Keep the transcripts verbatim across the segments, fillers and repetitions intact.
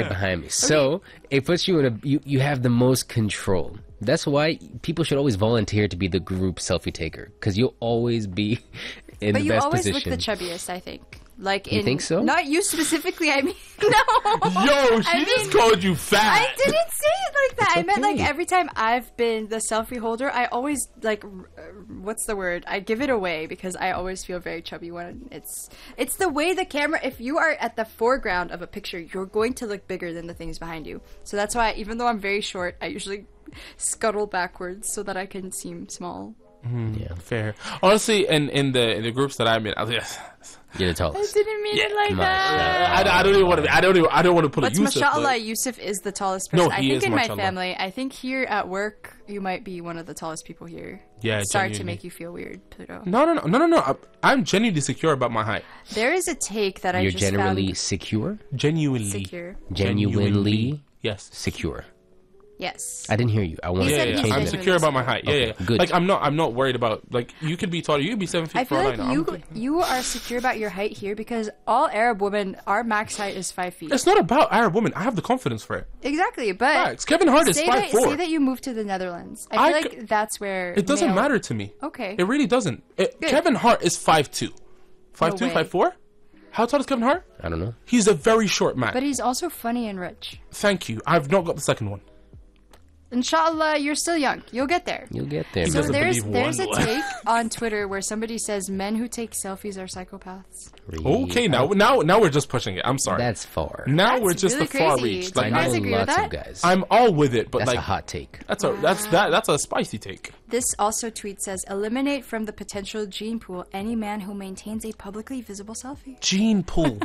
right behind me. So it puts you in a you, you have the most control. That's why people should always volunteer to be the group selfie taker, because you'll always be in but the you best always position. look the chubbiest, I think. Like You in, think so? Not you specifically. I mean, no. Yo, she I just mean, called you fat. I didn't say it like that. It's I meant like okay. every time I've been the selfie holder, I always like, r- what's the word? I give it away because I always feel very chubby when it's it's the way the camera. If you are at the foreground of a picture, you're going to look bigger than the things behind you. So that's why, even though I'm very short, I usually scuttle backwards so that I can seem small. Mm, Yeah. Fair. Honestly, in in the in the groups that I'm in, I was like, You're the I tallest. didn't mean it like come on. that. I, I don't even want to. I don't even. I don't want to put But a Yusuf. mashallah, but- Yusuf is the tallest No, person. I he think is, in my mashallah. family. I think here at work, you might be one of the tallest people here. Yeah, Sorry to genuinely. make you feel weird, Pluto. No, no, no, no, no, no. I- I'm genuinely secure about my height. There is a take that I You're just generally found secure? Genuinely. secure. Genuinely Yes. secure. Yes. I didn't hear you. I want He to Yeah, said yeah, he's I'm change that. genuinely secure about my secure. height. Yeah, Okay, yeah. good. Like I'm not. I'm not worried about. Like you could be taller. You could be seven feet. I feel four, like I'm you good. you are secure about your height here because all Arab women, our max height is five feet. It's not about Arab women. I have the confidence for it. Exactly, but Facts. Kevin Hart is say five that four. say that you moved to the Netherlands. I I feel c- like that's where It doesn't male- matter to me. Okay. It really doesn't. It, Good. Kevin Hart is five two. five No two, way. five four? How tall is Kevin Hart? I don't know. He's a very short man. But he's also funny and rich. Thank you. I've not got the second one. Inshallah, you're still young. You'll get there. You'll get there. So doesn't man. there's believe there's a one boy. take on Twitter where somebody says men who take selfies are psychopaths. Okay, now now now we're just pushing it. I'm sorry. That's far. now That's we're just really the far crazy. reach. Do Like you guys I know agree with lots that? of guys. I'm all with it, but That's like a hot take. that's a that's that that's a spicy take. This also tweet says eliminate from the potential gene pool any man who maintains a publicly visible selfie. Gene pool.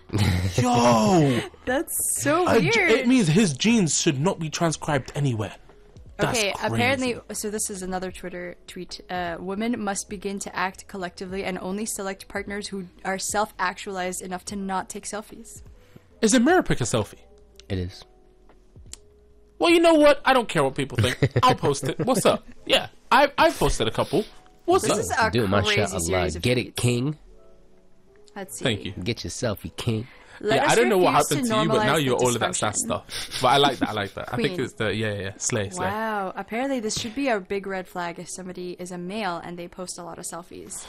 Yo, That's so a weird. ge- it means his genes should not be transcribed anywhere. That's Okay, crazy. apparently, so this is another Twitter tweet. Uh, women must begin to act collectively and only select partners who are self-actualized enough to not take selfies. Is a mirror pic a selfie? It is. Well, you know what? I don't care what people think. I'll post it. What's up? Yeah, I I posted a couple. What's This up? is a Do it, crazy mashallah. series of Get it, tweets. king. Let's see. Thank you. Get your selfie, king. Let yeah, us I don't know what refuse happened to, you, but normalize now the you're all of that dysfunction. sad stuff. But I like that. I like that. I think Queen. it's the yeah, yeah, yeah. Slay, slay. Wow, apparently this should be a big red flag if somebody is a male and they post a lot of selfies.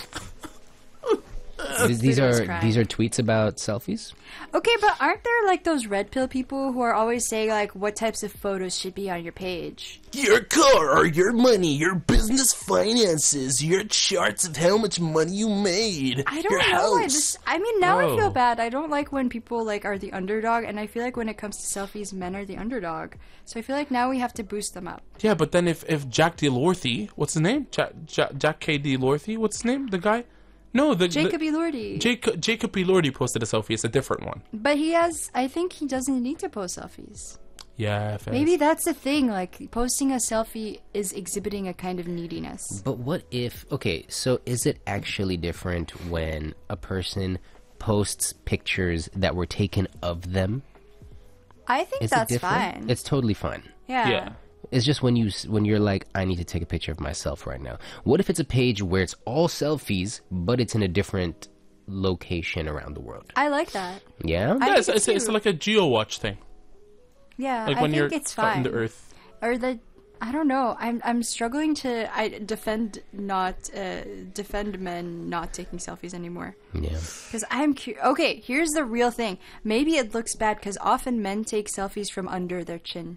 These, these Pluto's are crying. these are tweets about selfies. Okay, but aren't there like those red pill people who are always saying like what types of photos should be on your page? Your car, your money, your business finances, your charts of how much money you made. I don't your know. I house. just, I mean, now I Oh. feel bad. I don't like when people like are the underdog, and I feel like when it comes to selfies, men are the underdog. So I feel like now we have to boost them up. Yeah, but then if if Jack DeLorthy, what's his name? Jack Jack, Jack K. DeLorthy, what's his name? The guy? No, the Jacob the, Elordi. Jacob Jacob Elordi posted a selfie. It's a different one. But he has, I think he doesn't need to post selfies. Yeah, fair. Maybe that's the thing. Like posting a selfie is exhibiting a kind of neediness. But what if? Okay, so is it actually different when a person posts pictures that were taken of them? I think Is that's it different? fine. It's totally fine. yeah. Yeah. It's just when you s- when you're like, I need to take a picture of myself right now. What if it's a page where it's all selfies, but it's in a different location around the world? I like that. Yeah. I Yeah, it's, think it's, it's too. like a geo watch thing. Yeah, Like I when think you're it's out in fine. the earth. Or the, I don't know. I'm I'm struggling to I defend not uh, defend men not taking selfies anymore. Yeah. Because I'm cu- okay. Here's the real thing. Maybe it looks bad because often men take selfies from under their chin.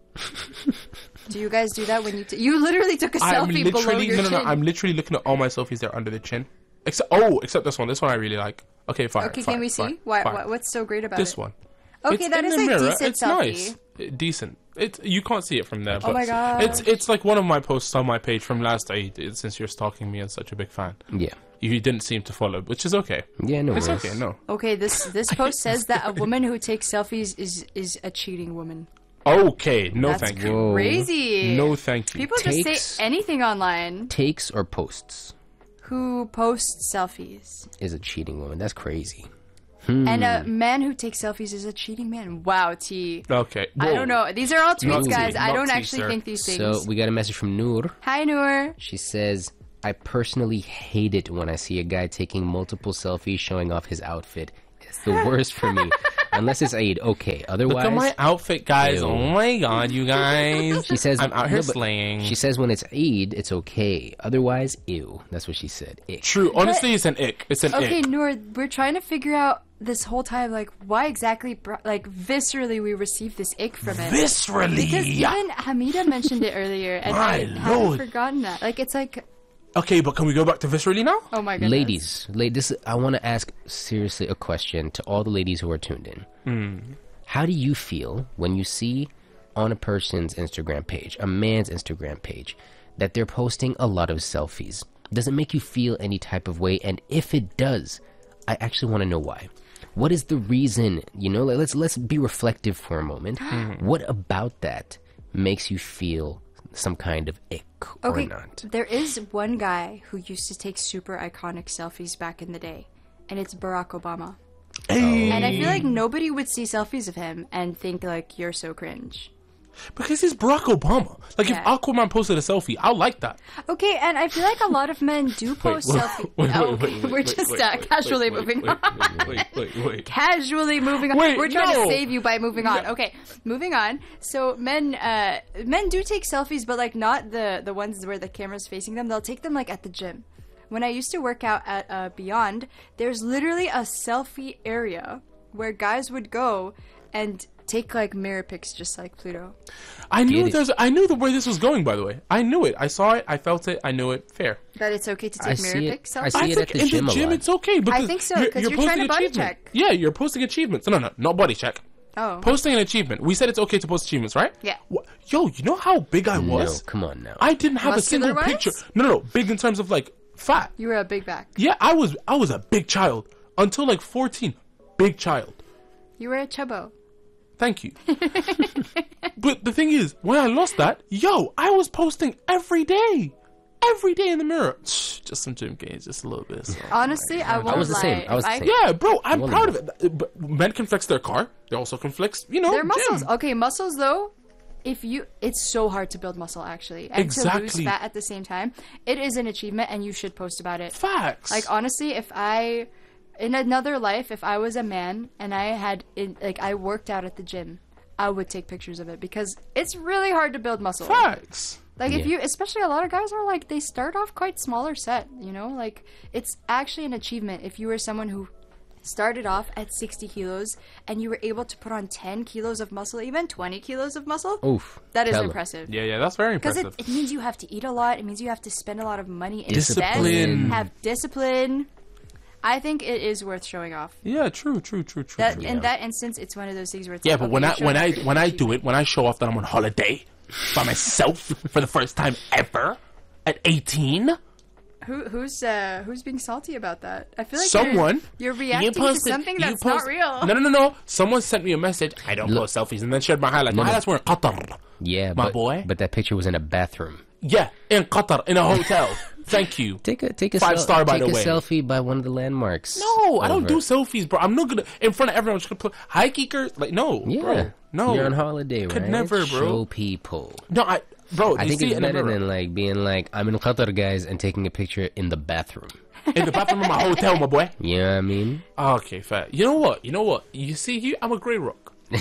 Do you guys do that when you t- you literally took a I'm selfie below literally your no no no. chin? I'm literally looking at all my selfies there under the chin. Except oh, except this one. This one I really like. Okay, fine. okay, fine, can we see? fine, Why, fine. what, what's so great about This it? one. Okay, It's that in is the a mirror. decent It's selfie. nice. Uh, Decent. It's you can't see it from there. But my gosh. It's it's like one of my posts on my page from last Eid. It's- Since you're stalking me and such a big fan, Yeah. you didn't seem to follow, which is okay. Yeah. No It's worries. okay. No. Okay, this this post says that a woman who takes selfies is is a cheating woman. Okay. No, That's thank you. Whoa. crazy. No, thank you. People just Takes- say anything online. Takes or posts Who posts selfies. is a cheating woman. That's crazy. And a man who takes selfies is a cheating man. Wow, T. Okay. I Whoa. don't know. These are all tweets, Not guys. T, I not don't T, actually sir. think these things. So we got a message from Noor. Hi, Noor. She says, I personally hate it when I see a guy taking multiple selfies showing off his outfit. It's the worst for me. Unless it's Eid, okay. Otherwise, Look at my outfit, guys. Ew. Oh my god, you guys. she says I'm out here no, but slaying. She says when it's Eid, it's okay. Otherwise, ew. That's what she said. Ick. True. Honestly, it's an ick. It's an Okay, ick. Noor, we're trying to figure out this whole time, like, why exactly, br- like, viscerally we received this ick from it. Viscerally. Because even Hamida mentioned it earlier, and My I haven't lord. forgotten that. Like, it's like, Okay, but can we go back to viscerally now? oh my goodness. Ladies, la- this I want to ask seriously a question to all the ladies who are tuned in. Hmm. How do you feel when you see on a person's Instagram page, a man's Instagram page, that they're posting a lot of selfies? Does it make you feel any type of way? And if it does, I actually want to know why. What is the reason? You know, like, let's let's be reflective for a moment. What about that makes you feel some kind of ick Okay, or not? there is one guy who used to take super iconic selfies back in the day, and it's Barack Obama. Hey. And I feel like nobody would see selfies of him and think, like, you're so cringe. Because he's Barack Obama. Like, Yeah. if Aquaman posted a selfie, I'll like that. Okay, and I feel like a lot of men do post wait, selfies. wait, wait, Oh, wait, okay, wait, we're wait, just wait, uh, wait, casually wait, moving wait, on. Wait, wait, wait, wait. Casually moving on. Wait, We're trying no. to save you by moving on. Okay, moving on. So men, uh, men do take selfies, but like not the the ones where the camera's facing them. They'll take them like at the gym. When I used to work out at uh, Beyond, there's literally a selfie area where guys would go and take like mirror pics, just like Pluto. I knew Get it. there's. I knew the where this was going. By the way, I knew it. I saw it. I felt it. I knew it. Fair. That it's okay to I take mirror see it- pics. I selfies? see I it think at the in gym the a gym lot. it's okay because think so, 'cause you're trying posting to body achievement. check. Yeah, you're posting achievements. No, no, not body check. Oh. Posting an achievement. We said it's okay to post achievements, right? Yeah. Wha- Yo, you know how big I No, was? come on now. I didn't have a single Muscular-wise? picture. No, no, no. Big in terms of like fat. You were a big back. Yeah, I was. I was a big child until like fourteen. Big child. You were a chubbo. Thank you. But the thing is, when I lost that, yo, I was posting every day. Every day in the mirror. Just some gym gains, just a little bit. So. Honestly, I won't was the lie. same. I was If the same. Yeah, bro, I'm Well, proud of it. But men can flex their car. They also can flex, you know, Their gym. muscles. Okay, muscles though. If you, it's so hard to build muscle actually, and to lose Exactly. fat at the same time. It is an achievement, and you should post about it. Facts. Like honestly, if I, in another life, if I was a man and I had, in, like, I worked out at the gym, I would take pictures of it because it's really hard to build muscle. Facts. Like if Yeah. you, especially a lot of guys are like they start off quite smaller set, you know. Like it's actually an achievement if you were someone who started off at sixty kilos and you were able to put on ten kilos of muscle, even twenty kilos of muscle. Oof. That is tell 'em. impressive. Yeah, yeah, that's very Because impressive. it, it means you have to eat a lot. It means you have to spend a lot of money in Discipline. bed, have discipline. I think it is worth showing off. Yeah, true, true, true, true. That true. in that instance, it's one of those things where it's Yeah, like, but okay, when I you're showing when I off your when I do achievement. it, when I show off that I'm on holiday by myself for the first time ever at eighteen, Who who's uh, who's being salty about that? I feel like someone you're, you're reacting to something you that's post- not real. No, no, no, no. Someone sent me a message. I don't post selfies, and then shared my highlights. My no. highlights were in Qatar. Yeah, My but, boy. But that picture was in a bathroom. Yeah, in Qatar, in a hotel. Thank you. Take a take a Five sel- star, by take the a way. selfie by one of the landmarks. No, I don't over- do selfies, bro. I'm not gonna in front of everyone. I'm just gonna put hi, Keeker. Like, no, Yeah, bro. No, you're on holiday, Could right? never, bro. Show people. No, I, bro. I they think see it's it in the better mirror. than like being like I'm in Qatar, guys, and taking a picture in the bathroom. in the bathroom of my hotel, my boy. You know what I mean? Okay, fair. You know what? You know what? You see here, I'm a grey rock.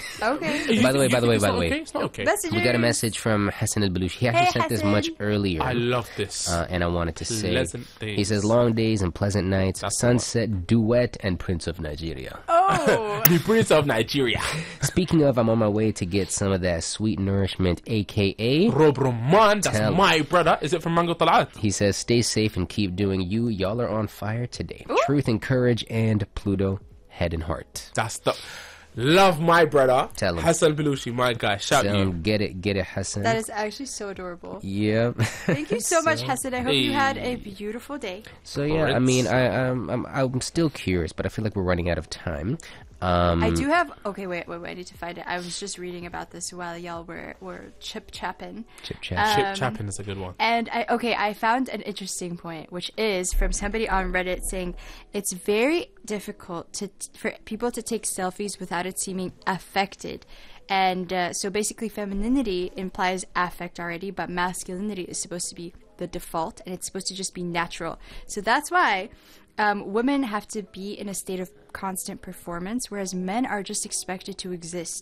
Okay. You By the way, think- by you the way, think by it's the way. okay? It's not okay. Messages. We got a message from Hassan al-Balushi. He actually Hey, sent this Hassan. much earlier. I love this. Uh, and I wanted to say, Pleasant he days. says, long days and pleasant nights, That's the sunset, duet, and Prince of Nigeria. Oh. the Prince of Nigeria. Speaking of, I'm on my way to get some of that sweet nourishment, a k a. Rob Roman, that's Tell. my brother. Is it from Mango Talat? He says, stay safe and keep doing you. Y'all are on fire today. Truth and courage and Pluto, head and heart. That's the... Love my brother. Tell him. Hassan Belushi, my guy. Shout So, you. get it, get it, Hassan. That is actually so adorable. Yep. Thank you so much, Hesed. I hope you had a Hey. beautiful day. So yeah, I Alright. mean, I, I'm, I'm, I'm still curious, but I feel like we're running out of time. Um, I do have. Okay, wait, wait, wait. I need to find it. I was just reading about this while y'all were were chip chapping. Chip chat. Uh, Chip um, Chappin is a good one. And I okay, I found an interesting point, which is from somebody on Reddit saying it's very difficult to for people to take selfies without it seeming affected. And uh, so basically, femininity implies affect already, but masculinity is supposed to be the default, and it's supposed to just be natural. So that's why um, women have to be in a state of constant performance, whereas men are just expected to exist